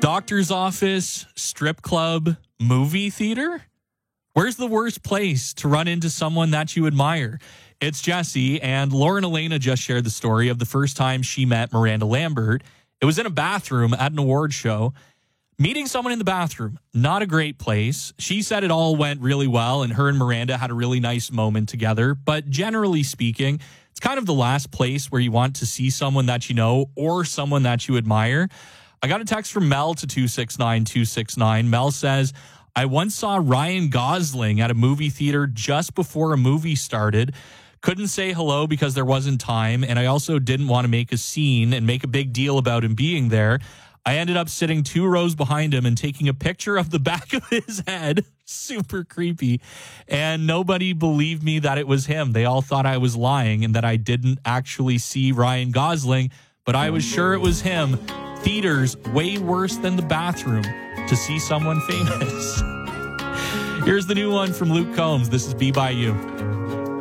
Doctor's office, strip club, movie theater? Where's the worst place to run into someone that you admire? It's Jesse, and Lauren Elena just shared the story of the first time she met Miranda Lambert. It was in a bathroom at an award show. Meeting someone in the bathroom, not a great place. She said it all went really well, and her and Miranda had a really nice moment together. But generally speaking, it's kind of the last place where you want to see someone that you know or someone that you admire. I got a text from Mel to 269-269. Mel says, I once saw Ryan Gosling at a movie theater just before a movie started. Couldn't say hello because there wasn't time, and I also didn't want to make a scene and make a big deal about him being there. I ended up sitting 2 rows behind him and taking a picture of the back of his head. Super creepy. And nobody believed me that it was him. They all thought I was lying and that I didn't actually see Ryan Gosling, but I was sure it was him. Theaters way worse than the bathroom to see someone famous. Here's the new one from Luke Combs. This is Be By You.